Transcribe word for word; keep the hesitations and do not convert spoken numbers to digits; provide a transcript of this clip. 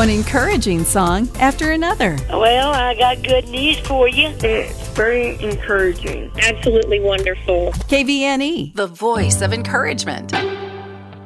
one encouraging song after another. Well, I got good news for you. It's very encouraging. Absolutely wonderful. K V N E, the voice of encouragement.